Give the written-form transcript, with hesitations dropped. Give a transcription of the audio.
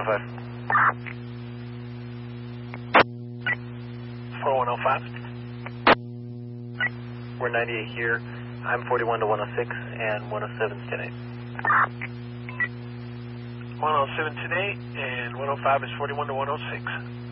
105. 4105. We're 98 here. I'm 41 to 106 and 107 is 10-8. 107 10-8 and 105 is 41 to 106.